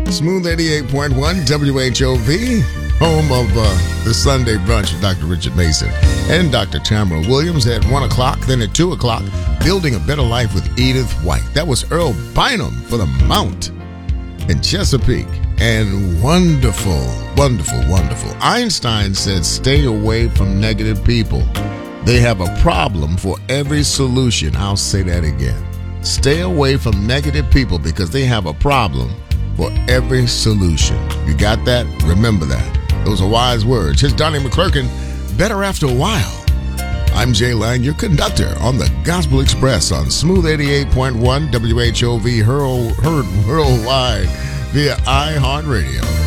Smooth 88.1 WHOV, home of the Sunday Brunch with Dr. Richard Mason and Dr. Tamara Williams at 1 o'clock. Then at 2 o'clock, Building a Better Life with Edith White. That was Earl Bynum for the Mount in Chesapeake. And wonderful, wonderful, wonderful. Einstein said, stay away from negative people. They have a problem for every solution. I'll say that again. Stay away from negative people because they have a problem for every solution. You got that? Remember that. Those are wise words. Here's Donnie McClurkin, Better After a While. I'm Jay Lang, your conductor on the Gospel Express on Smooth 88.1 WHOV, heard worldwide via iHeartRadio.